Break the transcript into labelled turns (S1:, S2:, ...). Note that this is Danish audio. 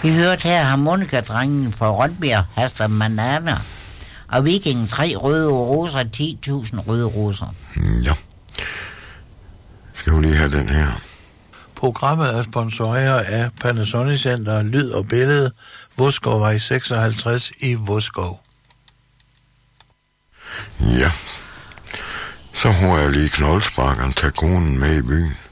S1: Vi hørte her harmonikadrengen fra Rønbjerg, Hasta Manana, og Viking 3 røde roser, 10.000 røde roser.
S2: Ja. Skal vi lige have den her?
S3: Programmet er sponsoreret af Panasonic Center, Lyd og Billede, Vodskov 56 i Vodskov.
S2: Ja. Så må jeg lige knoldsparkeren tage konen med i byen.